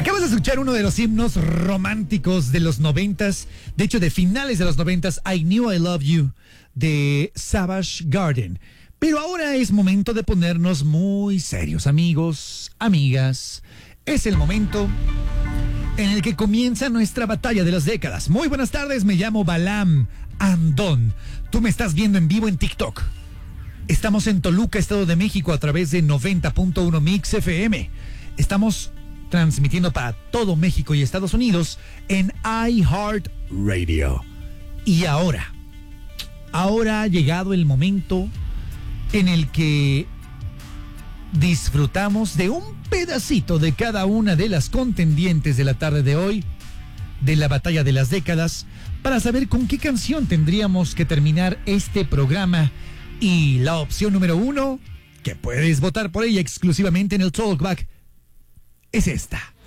Acabas de escuchar uno de los himnos románticos de los 90s, de hecho de finales de los 90s, I Knew I Love You, de Savage Garden. Pero ahora es momento de ponernos muy serios, amigos, amigas. Es el momento en el que comienza nuestra batalla de las décadas. Muy buenas tardes, me llamo Balam Andón. Tú me estás viendo en vivo en TikTok. Estamos en Toluca, Estado de México, a través de 90.1 Mix FM. Estamos transmitiendo para todo México y Estados Unidos en iHeartRadio. Y ahora ha llegado el momento en el que disfrutamos de un pedacito de cada una de las contendientes de la tarde de hoy, de la batalla de las décadas, para saber con qué canción tendríamos que terminar este programa. Y la opción número 1, que puedes votar por ella exclusivamente en el Talkback, es esta.